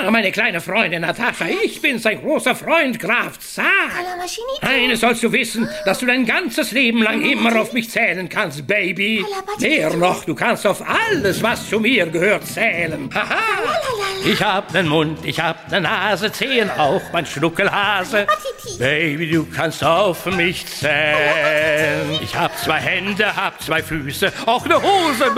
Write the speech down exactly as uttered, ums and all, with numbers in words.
Ah, meine kleine Freundin Natascha, ich bin sein großer Freund Graf Zahn. Eines sollst du wissen, dass du dein ganzes Leben lang immer auf mich zählen kannst, Baby. Mehr noch, du kannst auf alles, was zu mir gehört, zählen. Haha. Ich hab nen Mund, ich hab ne Nase, Zehen auch, mein Schnuckelhase. Baby, du kannst auf mich zählen. Ich hab zwei Hände, hab zwei Füße, auch ne Hose.